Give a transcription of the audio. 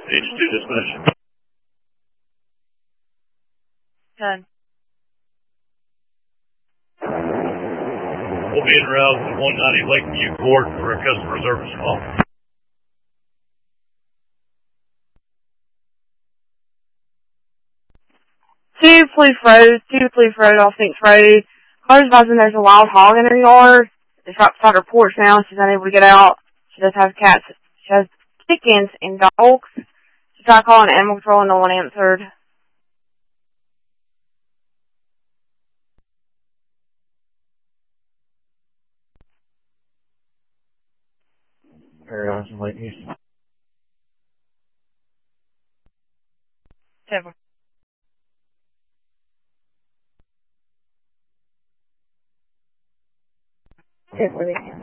H2 dispatch. 10. We'll be en route to 190 Lakeview Court for a customer service call. Two Police Road off Finks Road. Car's advising there's a wild hog in her yard. It's right beside her porch now. She's unable to get out. She does have cats. She has chickens and dogs. She tried calling animal control and no one answered. Paradise and Lakeview. 7. Definitely.